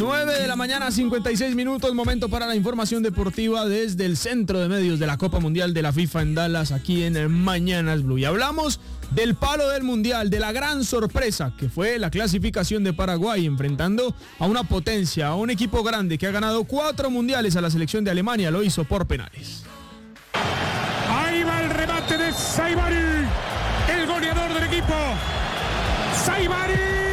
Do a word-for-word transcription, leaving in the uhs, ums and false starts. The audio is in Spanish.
nueve de la mañana, cincuenta y seis minutos, momento para la información deportiva desde el Centro de Medios de la Copa Mundial de la FIFA en Dallas, aquí en Mañanas Blue. Y hablamos del palo del Mundial, de la gran sorpresa que fue la clasificación de Paraguay, enfrentando a una potencia, a un equipo grande que ha ganado cuatro mundiales a la selección de Alemania, lo hizo por penales. Ahí va el remate de Saibari, el goleador del equipo. Saibari.